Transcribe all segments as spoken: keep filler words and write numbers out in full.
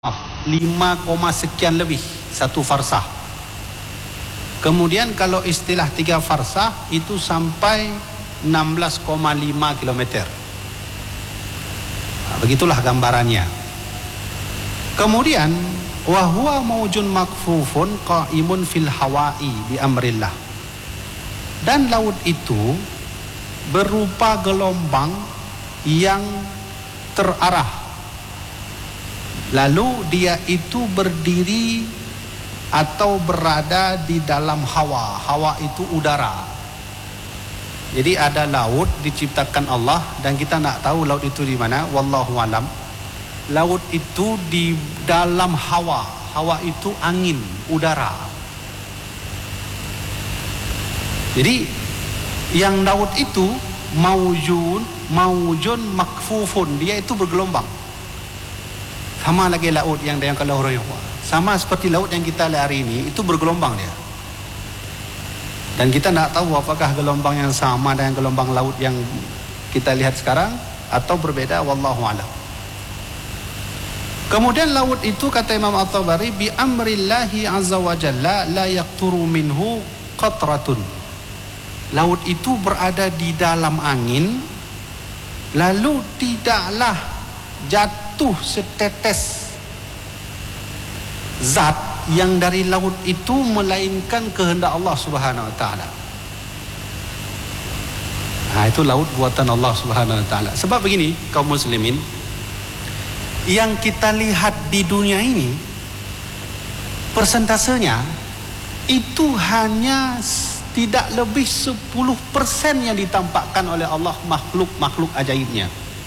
lima, sekian lebih satu farsah. Kemudian kalau istilah tiga farsah itu sampai enam belas koma lima kilometer. Nah, begitulah gambarannya. Kemudian wa huwa maujun makfufun qaimun fil hawa'i bi amrillah. Dan laut itu berupa gelombang yang terarah. Lalu dia itu berdiri atau berada di dalam hawa. Hawa itu udara. Jadi ada laut diciptakan Allah dan kita nak tahu laut itu di mana. Wallahu alam. Laut itu di dalam hawa. Hawa itu angin, udara. Jadi yang laut itu maujun, maujun makfufun, dia itu bergelombang. Sama lagi laut yang yang kalau orang sama seperti laut yang kita lihat hari ini, itu bergelombang dia. Dan kita nak tahu apakah gelombang yang sama dengan gelombang laut yang kita lihat sekarang atau berbeda, wallahu a'lam. Kemudian laut itu kata Imam At-Tabari bi amrillahi azza wa jalla la yaqturu minhu qatratun. Laut itu berada di dalam angin, lalu tidaklah jatuh setetes zat yang dari laut itu melainkan kehendak Allah Subhanahu wa taala. Nah, itu laut buatan Allah Subhanahu wa taala. Sebab begini, kaum muslimin, yang kita lihat di dunia ini persentasenya itu hanya tidak lebih sepuluh persen yang ditampakkan oleh Allah makhluk-makhluk ajaibnya.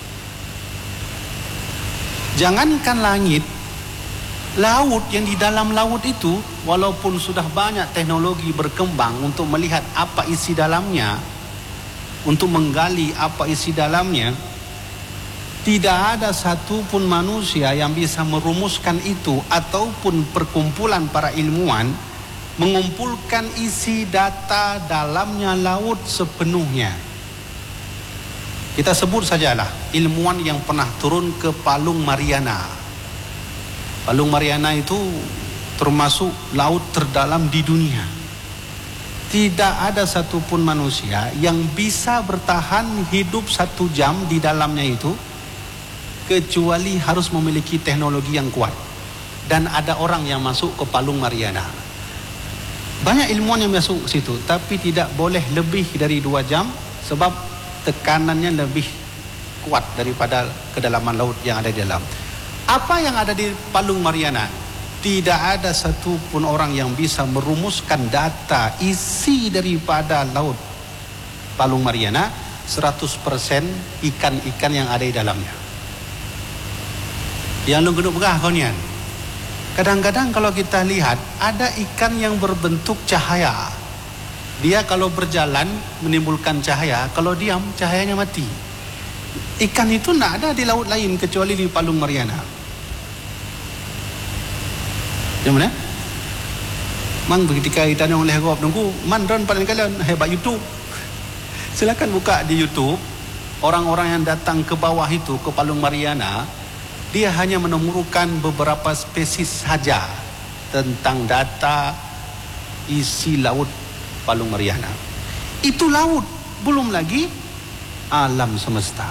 Jangankan langit, laut yang di dalam laut itu, walaupun sudah banyak teknologi berkembang untuk melihat apa isi dalamnya, untuk menggali apa isi dalamnya, tidak ada satu pun manusia yang bisa merumuskan itu, ataupun perkumpulan para ilmuwan mengumpulkan isi data dalamnya laut sepenuhnya. Kita sebut sajalah ilmuwan yang pernah turun ke Palung Mariana. Palung Mariana itu termasuk laut terdalam di dunia. Tidak ada satupun manusia yang bisa bertahan hidup satu jam di dalamnya itu, kecuali harus memiliki teknologi yang kuat. Dan ada orang yang masuk ke Palung Mariana. Banyak ilmuwan yang masuk ke situ, tapi tidak boleh lebih dari dua jam, sebab tekanannya lebih kuat daripada kedalaman laut yang ada di dalam. Apa yang ada di Palung Mariana? Tidak ada satu pun orang yang bisa merumuskan data isi daripada laut Palung Mariana seratus persen ikan-ikan yang ada di dalamnya. Yang lu begah kaunian. Kadang-kadang kalau kita lihat ada ikan yang berbentuk cahaya. Dia kalau berjalan menimbulkan cahaya, kalau diam cahayanya mati. Ikan itu tidak ada di laut lain kecuali di Palung Mariana. Yang mana? Mang ketika kita yang oleh gop nunggu mandron paling kalian hebat YouTube. Silakan buka di YouTube. Orang-orang yang datang ke bawah itu ke Palung Mariana, dia hanya menemukan beberapa spesies saja tentang data isi laut Palung Mariana. Itu laut, belum lagi alam semesta.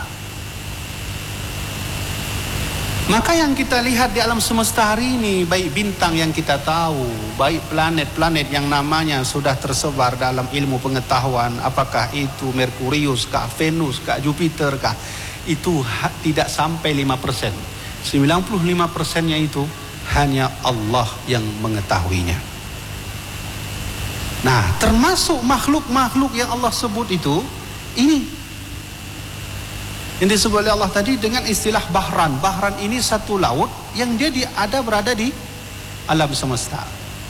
Maka yang kita lihat di alam semesta hari ini, baik bintang yang kita tahu, baik planet-planet yang namanya sudah tersebar dalam ilmu pengetahuan, apakah itu Merkurius kah, Venus kah, Jupiter kah, itu tidak sampai lima persen. sembilan puluh lima persennya itu hanya Allah yang mengetahuinya. Nah, termasuk makhluk-makhluk yang Allah sebut itu, ini yang disebut oleh Allah tadi dengan istilah bahran. Bahran ini satu laut yang dia di, ada berada di alam semesta.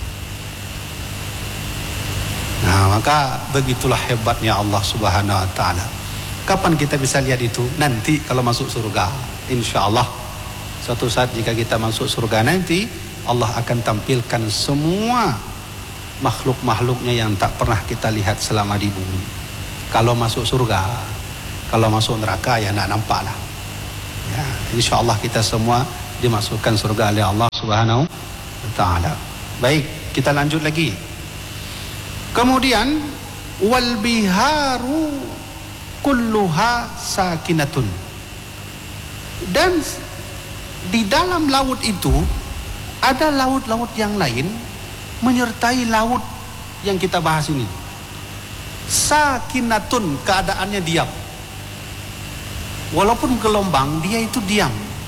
Nah, maka begitulah hebatnya Allah Subhanahu wa taala. Kapan kita bisa lihat itu? Nanti kalau masuk surga, insya Allah. Suatu saat jika kita masuk surga nanti, Allah akan tampilkan semua makhluk-makhluknya yang tak pernah kita lihat selama di bumi. Kalau masuk surga, kalau masuk neraka ya nak nampak lah. Ya, insya Allah kita semua dimasukkan surga oleh Allah Subhanahu wa taala. Baik, kita lanjut lagi. Kemudian wal biharu kulluha sakinatun. Dan di dalam laut itu ada laut-laut yang lain menyertai laut yang kita bahas ini. Sakinatun, keadaannya diam. Walaupun gelombang, dia itu diam.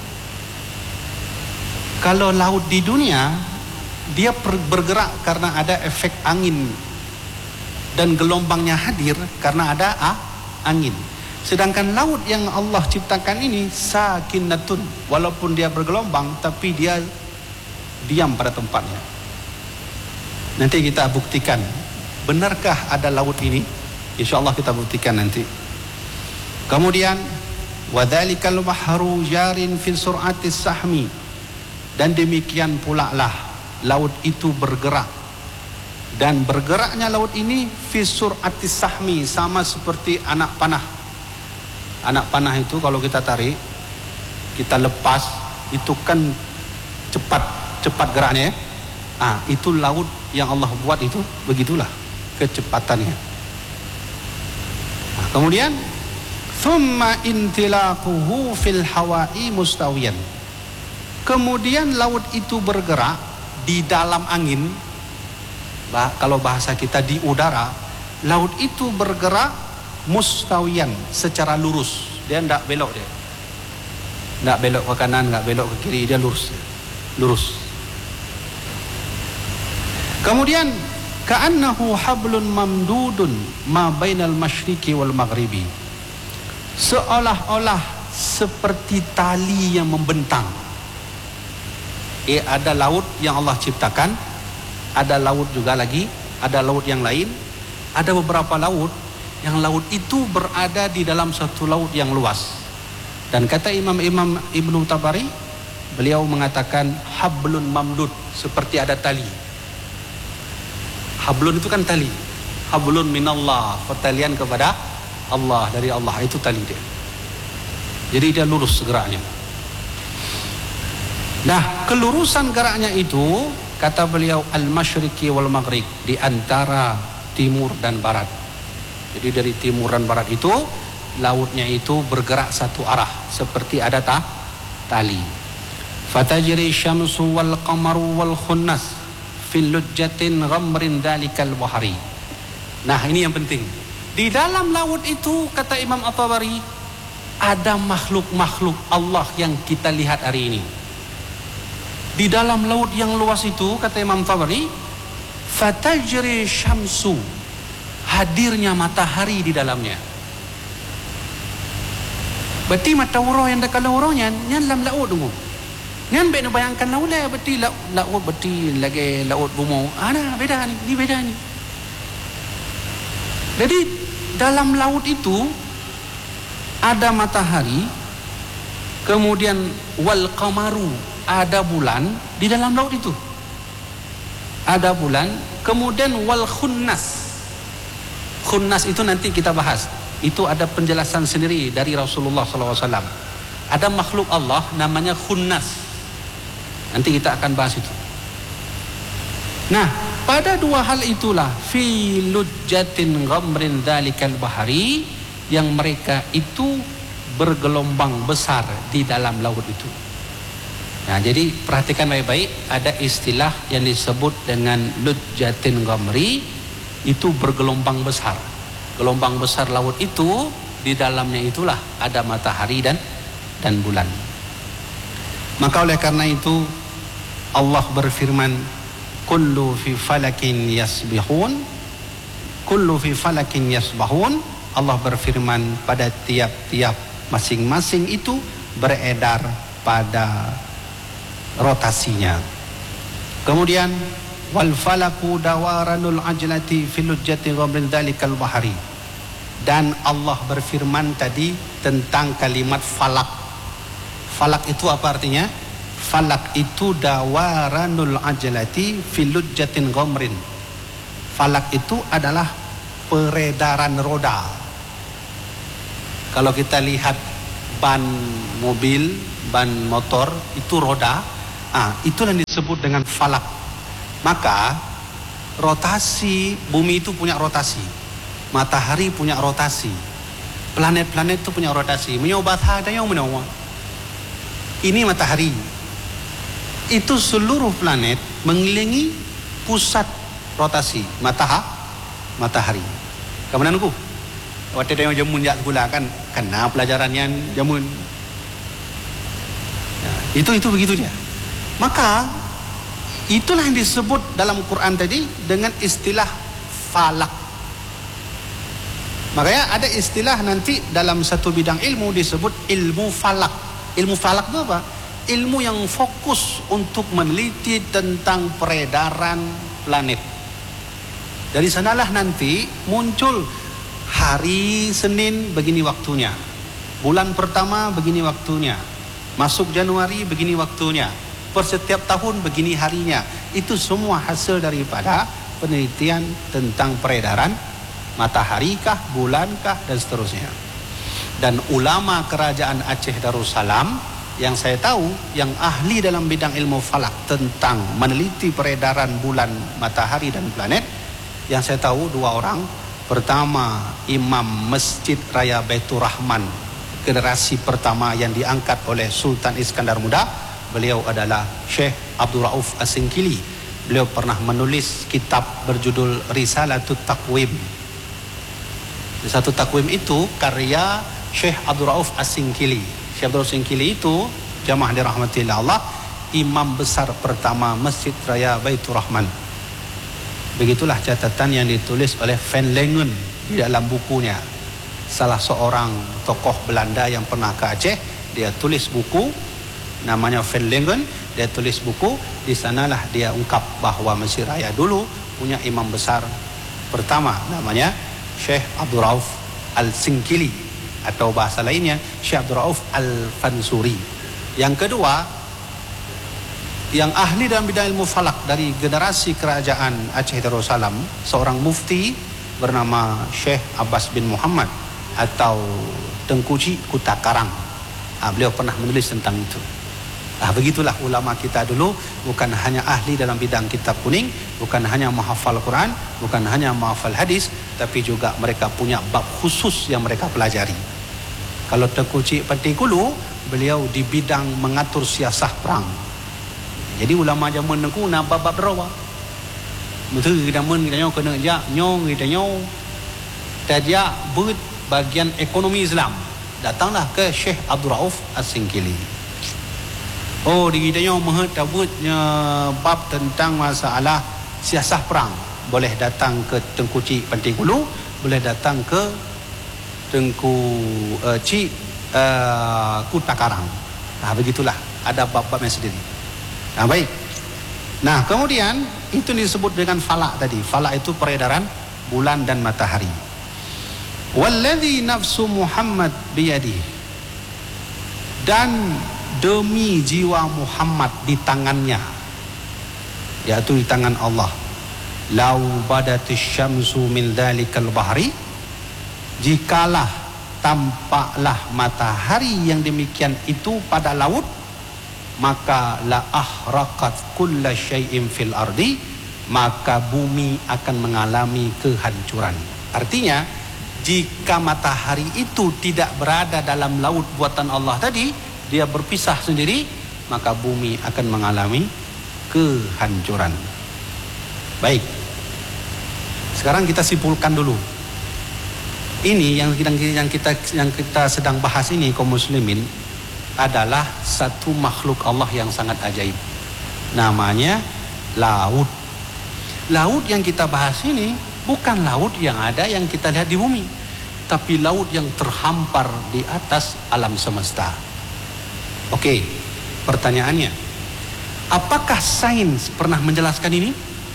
Kalau laut di dunia, dia bergerak karena ada efek angin dan gelombangnya hadir karena ada ah, angin. Sedangkan laut yang Allah ciptakan ini sakinatun, walaupun dia bergelombang tapi dia diam pada tempatnya. Nanti kita buktikan, benarkah ada laut ini? Insyaallah kita buktikan nanti. Kemudian wadzalikal bahru jarin fi sur'atis sahmi, dan demikian pula lah laut itu bergerak, dan bergeraknya laut ini fi sur'atis sahmi, sama seperti anak panah. Anak panah itu kalau kita tarik, kita lepas, itu kan cepat cepat geraknya ya. Ah, itu laut yang Allah buat itu begitulah kecepatannya. Nah, kemudian thumma intilaquhu fil hawa'i mustawiyan. Kemudian laut itu bergerak di dalam angin. Bah, kalau bahasa kita di udara, laut itu bergerak mustawiyan, secara lurus. Dia tidak belok, dia tidak belok ke kanan, tidak belok ke kiri, dia lurus lurus. Kemudian ka'annahu hablun mamdudun ma bainal masyriqi wal maghribi, seolah-olah seperti tali yang membentang. Eh, ada laut yang Allah ciptakan, ada laut juga lagi, ada laut yang lain, ada beberapa laut yang laut itu berada di dalam satu laut yang luas. Dan kata Imam-Imam Ibnu Tabari, beliau mengatakan hablun mamdud, seperti ada tali. Hablun itu kan tali. Hablun minallah, pertalian kepada Allah, dari Allah, itu tali dia. Jadi dia lurus geraknya. Nah, kelurusan geraknya itu kata beliau al-masyriqi wal maghrib, di antara timur dan barat. Jadi dari timur dan barat itu lautnya itu bergerak satu arah, seperti ada ta tali. Fatajri syamsu wal qamaru wal khunnas fil lujjatin ghamrin dalikal bahari. Nah, ini yang penting. Di dalam laut itu kata Imam At-Tabari ada makhluk-makhluk Allah yang kita lihat hari ini. Di dalam laut yang luas itu kata Imam Tabari, fatajri syamsu, hadirnya matahari di dalamnya. Berarti mata urau yang dekat uraunya nyan dalam laut dulu. Nyan bek bayangkan laut lah, berarti laut, laut berarti lagi laut bumau. Ana beda ni, ni beda ni. Jadi dalam laut itu ada matahari, kemudian wal qamaru, ada bulan di dalam laut itu. Ada bulan, kemudian wal khunnas. Khunnas itu nanti kita bahas. Itu ada penjelasan sendiri dari Rasulullah sallallahu alaihi wasallam. Ada makhluk Allah namanya khunnas. Nanti kita akan bahas itu. Nah, pada dua hal itulah fi lujjatin ghamrin dalikal bahari, yang mereka itu bergelombang besar di dalam laut itu. Nah, jadi perhatikan baik-baik, ada istilah yang disebut dengan lujjatin ghamri, itu bergelombang besar. Gelombang besar laut itu, di dalamnya itulah ada matahari dan dan bulan. Maka oleh karena itu Allah berfirman, kullu fi falakin yasbihun, kullu fi falakin yasbahun. Allah berfirman, pada tiap-tiap masing-masing itu beredar pada rotasinya. Kemudian wal falaku dawaranul ajlati fil lujjati ghamrin dalikal bahari. Dan Allah berfirman tadi tentang kalimat falak. Falak itu apa artinya? Falak itu dawaranul ajlati fil lujjatin ghamrin. Falak itu adalah peredaran roda. Kalau kita lihat ban mobil ban motor itu roda, ah, itulah yang disebut dengan falak. Maka rotasi bumi itu punya rotasi, matahari punya rotasi, planet-planet itu punya rotasi. Menyobat ada yang menawar. Ini matahari, itu seluruh planet mengelilingi pusat rotasi matahari. Matahari. Kemananku? Waktu dia jamun jak gula kan, kena pelajarannya jamun. Ya, itu itu begitu dia. Maka itulah yang disebut dalam Quran tadi dengan istilah falak. Makanya ada istilah nanti dalam satu bidang ilmu disebut ilmu falak. Ilmu falak itu apa? Ilmu yang fokus untuk meneliti tentang peredaran planet. Dari sanalah nanti muncul hari Senin begini waktunya, bulan pertama begini waktunya, masuk Januari begini waktunya, per setiap tahun begini harinya. Itu semua hasil daripada penelitian tentang peredaran matahari kah, bulan kah, dan seterusnya. Dan ulama kerajaan Aceh Darussalam yang saya tahu yang ahli dalam bidang ilmu falak tentang meneliti peredaran bulan, matahari, dan planet, yang saya tahu dua orang. Pertama, Imam Masjid Raya Baitur Rahman, generasi pertama yang diangkat oleh Sultan Iskandar Muda. Beliau adalah Syekh Abdul Rauf As-Singkili. Beliau pernah menulis kitab berjudul Risalatut Taqwim. Satu takwim itu karya Syekh Abdul Rauf As-Singkili. Syekh Abdul Rauf As-Singkili itu jamaah dirahmatillah Allah, imam besar pertama Masjid Raya Baitur Rahman. Begitulah catatan yang ditulis oleh Van Lengen di dalam bukunya. Salah seorang tokoh Belanda yang pernah ke Aceh, dia tulis buku namanya Van Lengen. Dia tulis buku, di sanalah dia ungkap bahwa Mesir Raya dulu punya imam besar pertama namanya Syekh Abdul Rauf Al-Singkili, atau bahasa lainnya Syekh Abdul Rauf Al-Fansuri. Yang kedua, yang ahli dalam bidang ilmu falak dari generasi kerajaan Aceh Darussalam, seorang mufti bernama Syekh Abbas bin Muhammad atau Tengkuci Kutakarang. Ah, beliau pernah menulis tentang itu. Ah, begitulah ulama kita dulu, bukan hanya ahli dalam bidang kitab kuning, bukan hanya menghafal Quran, bukan hanya menghafal hadis, tapi juga mereka punya bab khusus yang mereka pelajari. Kalau Tengkuci Pentingkulu, beliau di bidang mengatur siasah perang. Jadi ulama zaman nengku na bab-bab rawa. Betul kita men kita nyo kena ja nyong kita nyo tajak but bagian ekonomi Islam. Datanglah ke Syekh Abdul Rauf As-Singkili. Oh, di kita nyo mah tabutnya bab tentang masalah siasah perang. Boleh datang ke Tengkuci Pentingkulu, boleh datang ke Tengku uh, Ci uh, Kutakarang. Nah, begitulah, ada bab-bab yang sendiri. Nah, baik. Nah, kemudian itu disebut dengan falak tadi. Falak itu peredaran bulan dan matahari. Walladzi nafsu Muhammad biyadihi. Dan demi jiwa Muhammad di tangannya, yaitu di tangan Allah. Lau badatis syamsu min dzalikal bahri. Jikalah tampaklah matahari yang demikian itu pada laut, maka la ahraqat kulla syai'in fil ardi, maka bumi akan mengalami kehancuran. Artinya, jika matahari itu tidak berada dalam laut buatan Allah tadi, dia berpisah sendiri, maka bumi akan mengalami kehancuran. Baik. Sekarang kita simpulkan dulu. Ini yang kita yang kita yang kita sedang bahas ini, kaum muslimin, adalah satu makhluk Allah yang sangat ajaib. Namanya laut. Laut yang kita bahas ini bukan laut yang ada yang kita lihat di bumi, tapi laut yang terhampar di atas alam semesta. Oke, pertanyaannya, apakah sains pernah menjelaskan ini?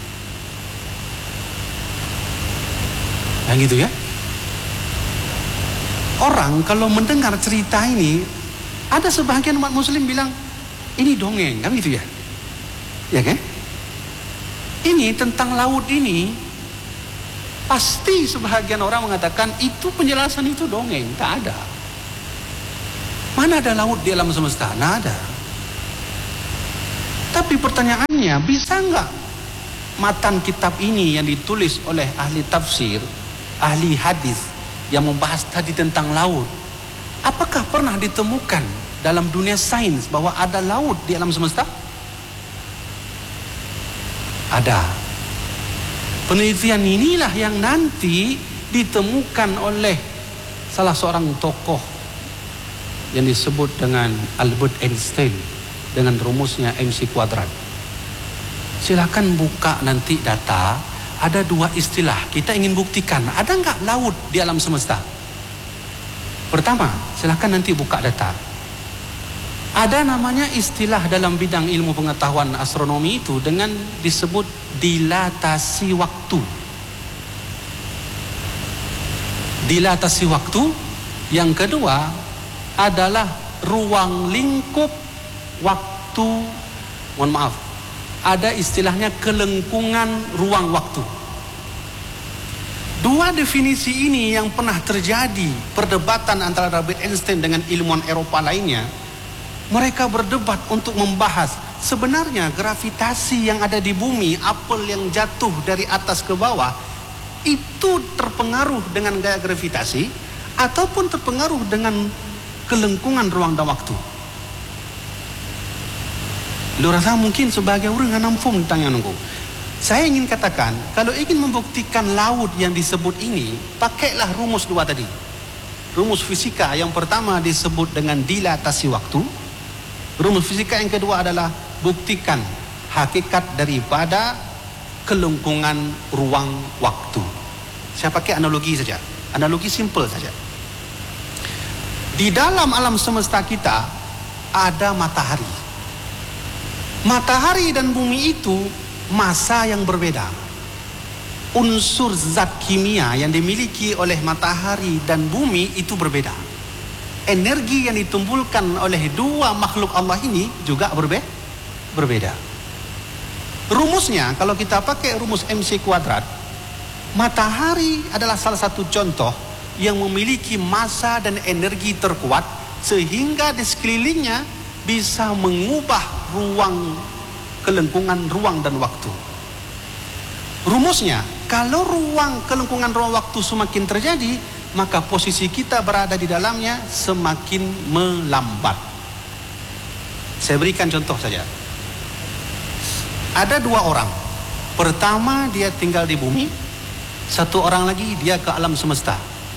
Yang gitu ya. Orang kalau mendengar cerita ini, ada sebagian umat muslim bilang ini dongeng, kan gitu ya? Ya kan? Ini tentang laut ini, pasti sebagian orang mengatakan itu penjelasan itu dongeng, tak ada. Mana ada laut di alam semesta? Nggak ada. Tapi pertanyaannya, bisa nggak matan kitab ini yang ditulis oleh ahli tafsir, ahli hadis yang membahas tadi tentang laut, apakah pernah ditemukan dalam dunia sains bahwa ada laut di alam semesta? Ada. Penelitian inilah yang nanti ditemukan oleh salah seorang tokoh yang disebut dengan Albert Einstein dengan rumusnya M C kuadrat. Silakan buka nanti data, ada dua istilah. Kita ingin buktikan, ada nggak laut di alam semesta? Pertama, silakan nanti buka data. Ada namanya istilah dalam bidang ilmu pengetahuan astronomi itu dengan disebut dilatasi waktu. Dilatasi waktu. Yang kedua adalah ruang lingkup waktu. Mohon maaf, ada istilahnya kelengkungan ruang waktu. Dua definisi ini yang pernah terjadi perdebatan antara Albert Einstein dengan ilmuwan Eropa lainnya. Mereka berdebat untuk membahas sebenarnya gravitasi yang ada di bumi, apel yang jatuh dari atas ke bawah, itu terpengaruh dengan gaya gravitasi ataupun terpengaruh dengan kelengkungan ruang dan waktu. Lu rasa mungkin sebagai orang yang nampu tanya nunggu. Saya ingin katakan, kalau ingin membuktikan laut yang disebut ini, pakailah rumus dua tadi. Rumus fisika yang pertama disebut dengan dilatasi waktu. Rumus fisika yang kedua adalah buktikan hakikat daripada kelengkungan ruang waktu. Saya pakai analogi saja. Analogi simple saja. Di dalam alam semesta kita ada matahari. Matahari dan bumi itu massa yang berbeda. Unsur zat kimia yang dimiliki oleh matahari dan bumi itu berbeda. Energi yang ditimbulkan oleh dua makhluk Allah ini juga berbe berbeda. Rumusnya, kalau kita pakai rumus M C kuadrat, matahari adalah salah satu contoh yang memiliki massa dan energi terkuat sehingga di sekelilingnya bisa mengubah ruang kelengkungan ruang dan waktu. Rumusnya, kalau ruang kelengkungan ruang waktu semakin terjadi, maka posisi kita berada di dalamnya semakin melambat. Saya berikan contoh saja. Ada dua orang. Pertama dia tinggal di bumi, satu orang lagi dia ke alam semesta.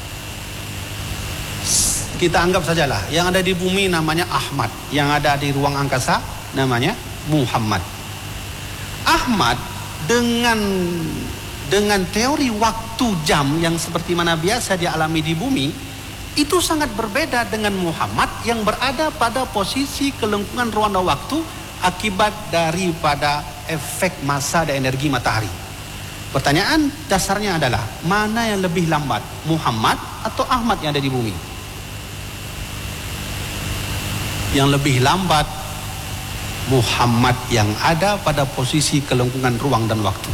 Kita anggap sajalah yang ada di bumi namanya Ahmad, yang ada di ruang angkasa namanya Muhammad. Ahmad dengan dengan teori waktu jam yang seperti mana biasa dialami di bumi, itu sangat berbeda dengan Muhammad yang berada pada posisi kelengkungan ruang dan waktu akibat daripada efek massa dan energi matahari. Pertanyaan dasarnya adalah, mana yang lebih lambat, Muhammad atau Ahmad yang ada di bumi? Yang lebih lambat Muhammad yang ada pada posisi kelengkungan ruang dan waktu.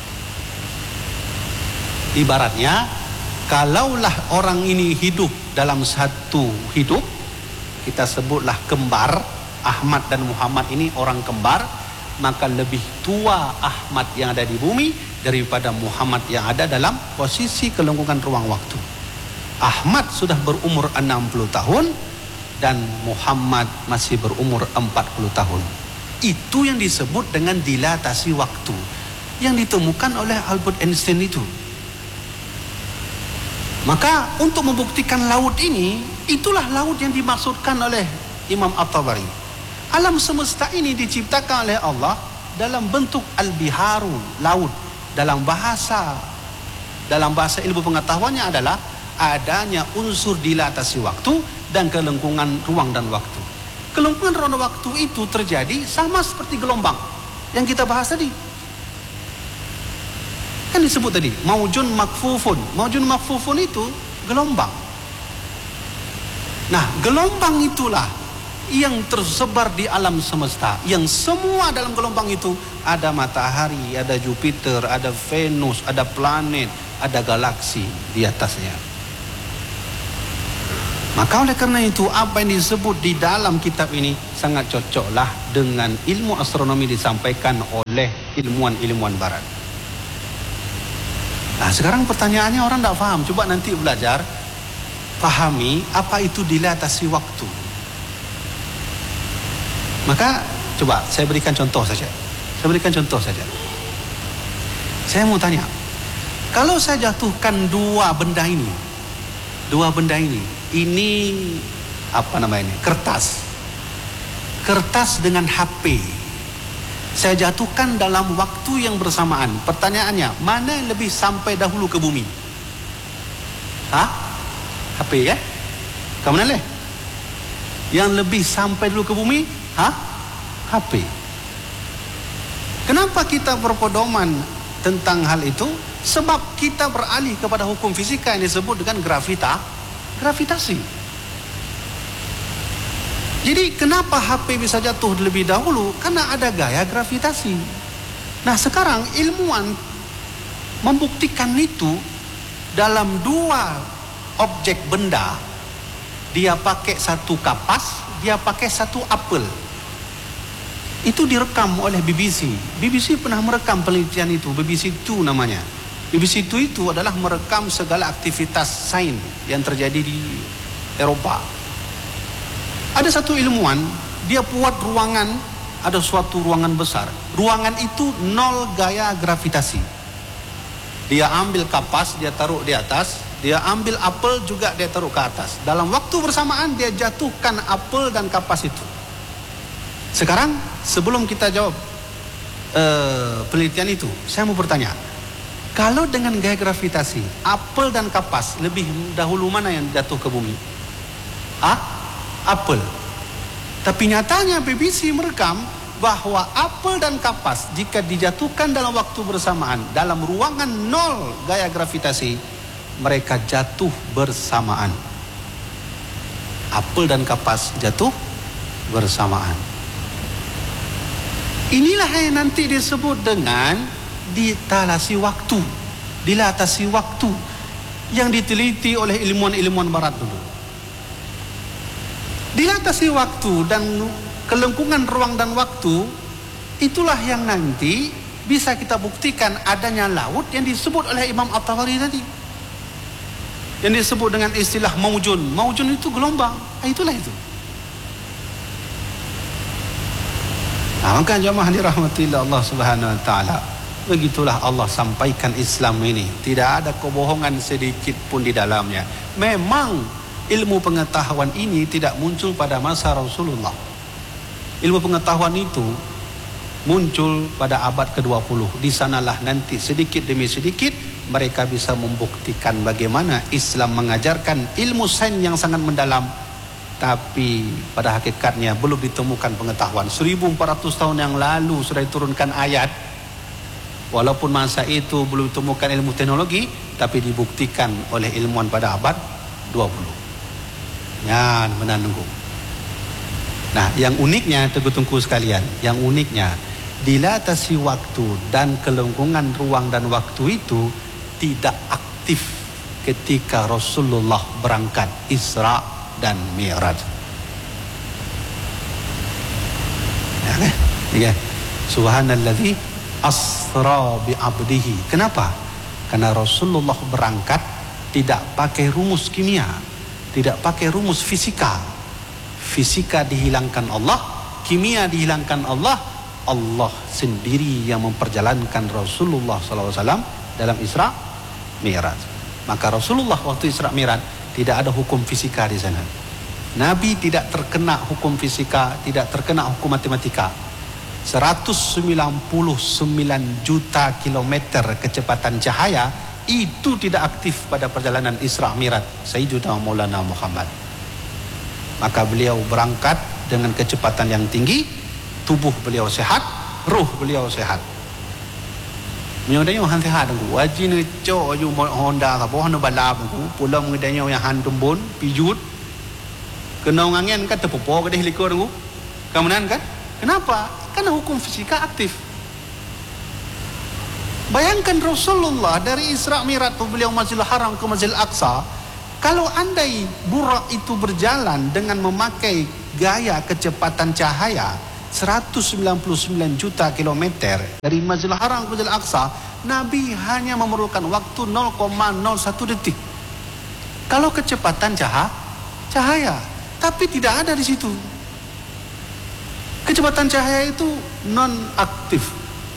Ibaratnya, kalaulah orang ini hidup dalam satu hidup, kita sebutlah kembar, Ahmad dan Muhammad ini orang kembar, maka lebih tua Ahmad yang ada di bumi daripada Muhammad yang ada dalam posisi kelengkungan ruang waktu. Ahmad sudah berumur enam puluh tahun dan Muhammad masih berumur empat puluh tahun. Itu yang disebut dengan dilatasi waktu yang ditemukan oleh Albert Einstein itu. Maka untuk membuktikan laut ini, itulah laut yang dimaksudkan oleh Imam At-Tabari. Alam semesta ini diciptakan oleh Allah dalam bentuk al-biharu, laut. Dalam bahasa dalam bahasa ilmu pengetahuannya adalah adanya unsur dilatasi waktu dan kelengkungan ruang dan waktu. Kelengkungan ruang dan waktu itu terjadi sama seperti gelombang yang kita bahas tadi. Kan disebut tadi, maujun makfufun. Maujun makfufun itu gelombang. Nah, gelombang itulah yang tersebar di alam semesta. Yang semua dalam gelombang itu ada matahari, ada Jupiter, ada Venus, ada planet, ada galaksi di atasnya. Maka oleh karena itu apa yang disebut di dalam kitab ini sangat cocoklah dengan ilmu astronomi disampaikan oleh ilmuwan-ilmuwan barat. Nah sekarang pertanyaannya orang tidak faham. Coba nanti belajar, pahami apa itu dilatasi waktu. Maka coba saya berikan contoh saja. Saya berikan contoh saja. Saya mau tanya, kalau saya jatuhkan dua benda ini, dua benda ini, ini apa namanya ini? Kertas. Kertas dengan H P. Saya jatuhkan dalam waktu yang bersamaan. Pertanyaannya, mana yang lebih sampai dahulu ke bumi? Hah? H P ya? Ke mana leh? Yang lebih sampai dulu ke bumi? Hah? H P. Kenapa kita berpedoman tentang hal itu? Sebab kita beralih kepada hukum fisika yang disebut dengan gravita, gravitasi. Jadi kenapa H P bisa jatuh lebih dahulu? Karena ada gaya gravitasi. Nah sekarang ilmuwan membuktikan itu dalam dua objek benda. Dia pakai satu kapas, dia pakai satu apel. Itu direkam oleh B B C. B B C pernah merekam penelitian itu. B B C two namanya. B B C two itu adalah merekam segala aktivitas sains yang terjadi di Eropa. Ada satu ilmuwan, dia buat ruangan, ada suatu ruangan besar. Ruangan itu nol gaya gravitasi. Dia ambil kapas, dia taruh di atas. Dia ambil apel juga dia taruh ke atas. Dalam waktu bersamaan dia jatuhkan apel dan kapas itu. Sekarang sebelum kita jawab uh, penelitian itu, saya mau bertanya, kalau dengan gaya gravitasi, apel dan kapas lebih dahulu mana yang jatuh ke bumi? Ah? Apel. Tapi nyatanya B B C merekam bahwa apel dan kapas jika dijatuhkan dalam waktu bersamaan dalam ruangan nol gaya gravitasi, mereka jatuh bersamaan. Apel dan kapas jatuh bersamaan. Inilah yang nanti disebut dengan dilatasi waktu, dilatasi waktu yang diteliti oleh ilmuwan-ilmuwan barat dulu. Dilatasi waktu dan kelengkungan ruang dan waktu, itulah yang nanti bisa kita buktikan adanya laut yang disebut oleh Imam At-Tabari tadi, yang disebut dengan istilah maujun. Maujun itu gelombang. Itulah itu. Nah, maka jamaah dirahmati Allah Subhanahu wa taala, begitulah Allah sampaikan Islam ini. Tidak ada kebohongan sedikit pun di dalamnya. Memang ilmu pengetahuan ini tidak muncul pada masa Rasulullah. Ilmu pengetahuan itu muncul pada abad ke dua puluh. Di sanalah nanti sedikit demi sedikit mereka bisa membuktikan bagaimana Islam mengajarkan ilmu sains yang sangat mendalam, tapi pada hakikatnya belum ditemukan pengetahuan. seribu empat ratus tahun yang lalu sudah diturunkan ayat. Walaupun masa itu belum ditemukan ilmu teknologi, tapi dibuktikan oleh ilmuwan pada abad dua puluh. Ya, menunggu. Nah, yang uniknya tunggu-tunggu sekalian, yang uniknya dilatasi waktu dan kelengkungan ruang dan waktu itu tidak aktif ketika Rasulullah berangkat Isra dan Mi'raj. Ya, kan? Ya. Subhanalladzi asra bi 'abdihi. Kenapa? Karena Rasulullah berangkat tidak pakai rumus kimia, tidak pakai rumus fisika. Fisika dihilangkan Allah, kimia dihilangkan Allah. Allah sendiri yang memperjalankan Rasulullah sallallahu alaihi wasallam dalam Isra Mi'raj. Maka Rasulullah waktu Isra Mi'raj tidak ada hukum fisika di sana. Nabi tidak terkena hukum fisika, tidak terkena hukum matematika. seratus sembilan puluh sembilan juta kilometer kecepatan cahaya itu tidak aktif pada perjalanan Isra Mi'raj Sayyidina Maulana Muhammad. Maka beliau berangkat dengan kecepatan yang tinggi, tubuh beliau sehat, ruh beliau sehat. Menyodanya han sehat aku, wajin ngeco aju Honda ka pohon balap aku, pulang ngedanya yang han tumbun, pijut. Kena angin kan terpopo ke helikopter aku. Kemudian kan? Kenapa? Karena hukum fisika aktif. Bayangkan Rasulullah dari Isra Mi'raj beliau Masjidil Haram ke Masjidil Aqsa, Kalau andai Burak itu berjalan dengan memakai gaya kecepatan cahaya seratus sembilan puluh sembilan juta kilometer dari Masjidil Haram ke Masjidil Aqsa, Nabi hanya memerlukan waktu nol koma nol satu detik. Kalau kecepatan cahaya, cahaya, tapi tidak ada di situ. Kecepatan cahaya itu non aktif.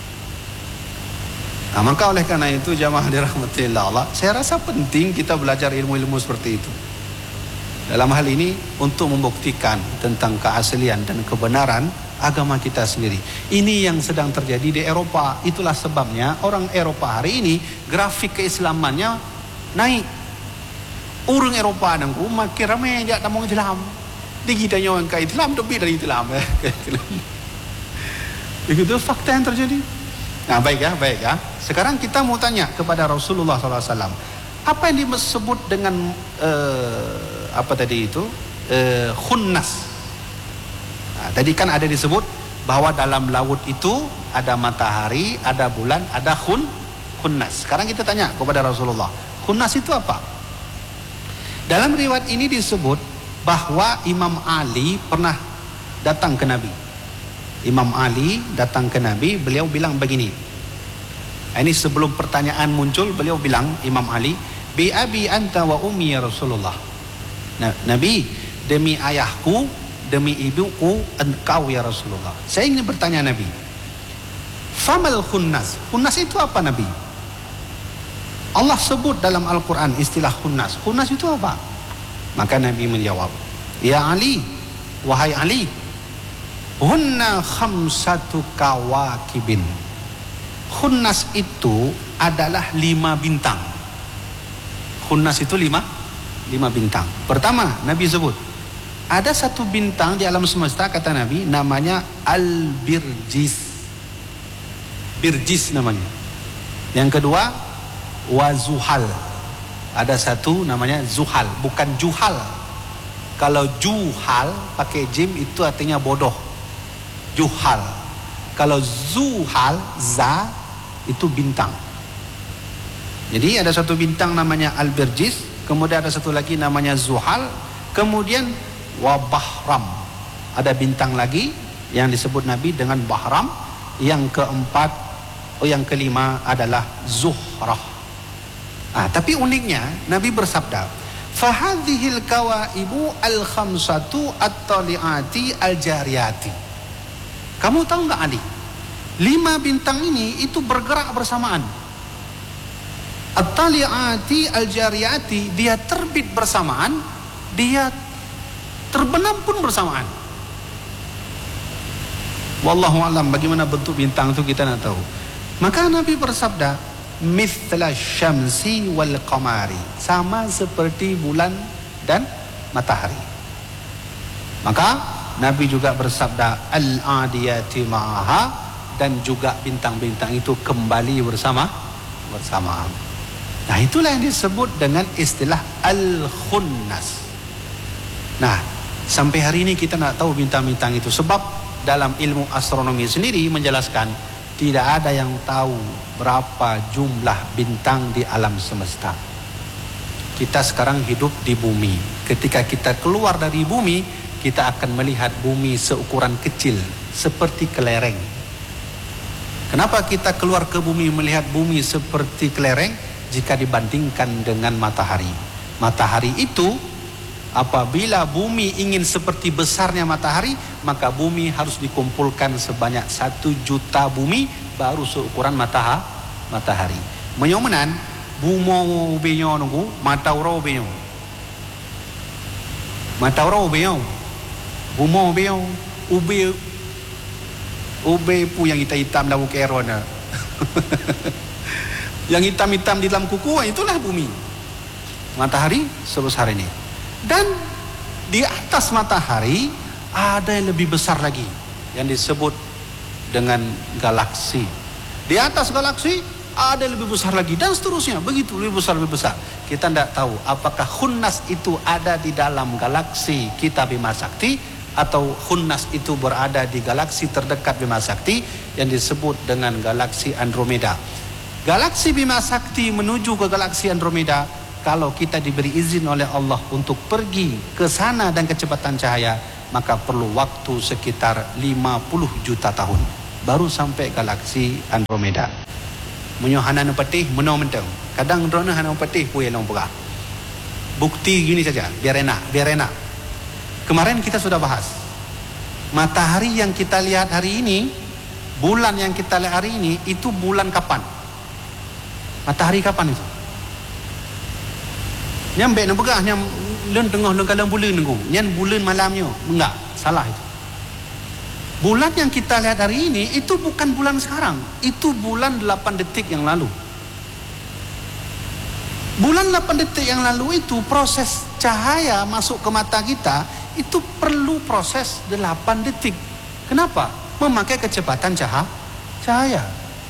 Nah, maka oleh karena itu jamaah dirahmati Allah, saya rasa penting kita belajar ilmu-ilmu seperti itu. Dalam hal ini untuk membuktikan tentang keaslian dan kebenaran agama kita sendiri. Ini yang sedang terjadi di Eropa. Itulah sebabnya orang Eropa hari ini grafik keislamannya naik. Orang Eropa nangku makin ramai dia tak mau Islam. Digitanya orang ke Islam lebih dari Islam. Begitu fakta yang terjadi. Nah, baik ya, baik ya. Sekarang kita mau tanya kepada Rasulullah shallallahu alaihi wasallam. Apa yang disebut dengan uh, apa tadi itu? Uh, khunnas. Nah, tadi kan ada disebut bahwa dalam laut itu ada matahari, ada bulan, ada khun, khunnas. Sekarang kita tanya kepada Rasulullah. Khunnas itu apa? Dalam riwayat ini disebut bahwa Imam Ali pernah datang ke Nabi. Imam Ali datang ke Nabi, beliau bilang begini. Ini sebelum pertanyaan muncul, beliau bilang, Imam Ali, bi abi anta wa ummi ya Rasulullah. Nah, Nabi, demi ayahku, demi ibuku, engkau ya Rasulullah. Saya ingin bertanya Nabi, famal khunnas? Khunnas itu apa Nabi? Allah sebut dalam Al-Quran istilah khunnas. Khunnas itu apa? Maka Nabi menjawab, ya Ali, wahai Ali, hunna khamsatu kawakibin. Khunnas itu adalah lima bintang. Khunnas itu lima, lima bintang. Pertama, Nabi sebut ada satu bintang di alam semesta, kata Nabi, namanya Al-Birjis. Birjis namanya. Yang kedua, Wazuhal. Ada satu namanya Zuhal, bukan Juhal. Kalau Juhal pakai jim itu artinya bodoh. Juhal. Kalau Zuhal, za itu bintang. Jadi ada satu bintang namanya Al-Birjis, kemudian ada satu lagi namanya Zuhal, kemudian Wabahram. Ada bintang lagi yang disebut Nabi dengan Bahram. Yang keempat, oh yang kelima adalah Zuhrah. Ah, tapi uniknya Nabi bersabda, fahadhil kawaibu al-khamsatu at-tali'ati al-jariyati. Kamu tahu nggak Ali? Lima bintang ini itu bergerak bersamaan. At-tali'ati al-jariyati, dia terbit bersamaan, dia terbenam pun bersamaan. Wallahu a'lam bagaimana bentuk bintang itu kita tidak tahu. Maka Nabi bersabda, mithla syamsi wal qamari, sama seperti bulan dan matahari. Maka Nabi juga bersabda al-adiyati ma'aha, dan juga bintang-bintang itu kembali bersama bersama. Nah, itulah yang disebut dengan istilah al-khunnas. Nah, sampai hari ini kita tidak tahu bintang-bintang itu, sebab dalam ilmu astronomi sendiri menjelaskan tidak ada yang tahu berapa jumlah bintang di alam semesta. Kita sekarang hidup di bumi. Ketika kita keluar dari bumi, kita akan melihat bumi seukuran kecil seperti kelereng. Kenapa kita keluar ke bumi melihat bumi seperti kelereng jika dibandingkan dengan matahari? Matahari itu apabila bumi ingin seperti besarnya matahari, maka bumi harus dikumpulkan sebanyak satu juta bumi baru seukuran matahari. Matahari. Menyomenan bumo benyo nunggu matauro benyo. Matauro benyo. Bumo benyo ube ube pu yang hitam-hitam dalam kerona. Yang hitam-hitam di dalam kuku, itulah bumi. Matahari sebesar ini. Dan di atas matahari ada yang lebih besar lagi yang disebut dengan galaksi. Di atas galaksi ada yang lebih besar lagi dan seterusnya, begitu lebih besar lebih besar. Kita tidak tahu apakah khunnas itu ada di dalam galaksi kita Bima Sakti atau khunnas itu berada di galaksi terdekat Bima Sakti yang disebut dengan galaksi Andromeda. Galaksi Bima Sakti menuju ke galaksi Andromeda, kalau kita diberi izin oleh Allah untuk pergi ke sana dan kecepatan cahaya, maka perlu waktu sekitar lima puluh juta tahun baru sampai galaksi Andromeda. Munyo hanan petih meno menteng. Kadang drone hanan petih puye long pegah. Bukti gini saja, biar enak, biar enak. Kemarin kita sudah bahas. Matahari yang kita lihat hari ini, bulan yang kita lihat hari ini, itu bulan kapan? Matahari kapan itu? Nyambe nak pegah nyam lun tengah lun kalang bulan nunggu. Nyan bulan malamnya. Enggak, salah itu. Bulan yang kita lihat hari ini itu bukan bulan sekarang. Itu bulan delapan detik yang lalu. Bulan delapan detik yang lalu itu proses cahaya masuk ke mata kita itu perlu proses delapan detik. Kenapa? Memakai kecepatan cahaya. Cahaya.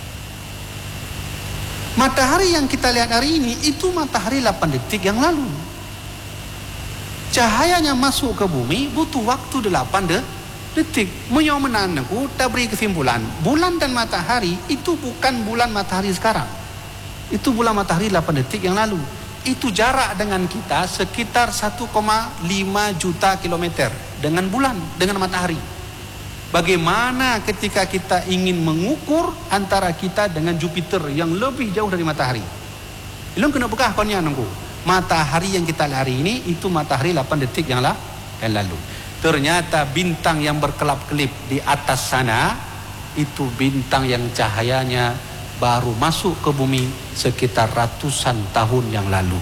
Matahari yang kita lihat hari ini itu matahari delapan detik yang lalu. Cahayanya masuk ke bumi butuh waktu delapan detik. Menyo menanku tak beri kesimpulan. Bulan dan matahari itu bukan bulan matahari sekarang. Itu bulan matahari delapan detik yang lalu. Itu jarak dengan kita sekitar satu koma lima juta kilometer dengan bulan, dengan matahari. Bagaimana ketika kita ingin mengukur antara kita dengan Jupiter yang lebih jauh dari matahari? Ilung kena bekah konya nunggu. Matahari yang kita lihat hari ini itu matahari delapan detik yang, lah, yang lalu. Ternyata bintang yang berkelap-kelip di atas sana itu bintang yang cahayanya baru masuk ke bumi sekitar ratusan tahun yang lalu.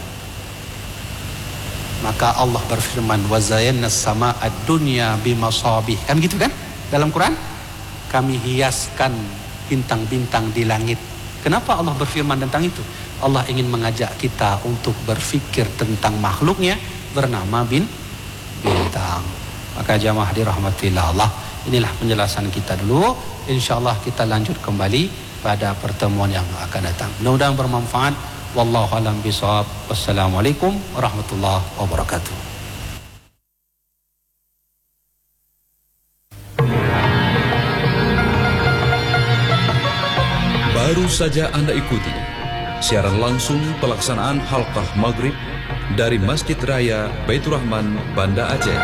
Maka Allah berfirman, wa zayyana as-samaa'a ad-dunya bimasabih. Kan gitu kan? Dalam Quran, kami hiaskan bintang-bintang di langit. Kenapa Allah berfirman tentang itu? Allah ingin mengajak kita untuk berfikir tentang makhluknya bernama bin bintang. Maka jamaah dirahmatillah Allah, inilah penjelasan kita dulu. InsyaAllah kita lanjut kembali pada pertemuan yang akan datang. Mudah-mudahan bermanfaat. Wallahu a'lam bishawab. Wassalamualaikum warahmatullahi wabarakatuh. Baru saja Anda ikuti siaran langsung pelaksanaan Halqah Maghrib dari Masjid Raya Baitur Rahman, Banda Aceh.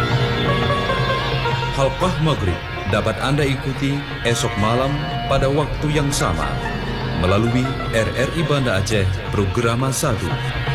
Halqah Maghrib dapat Anda ikuti esok malam pada waktu yang sama melalui R R I Banda Aceh Programa satu.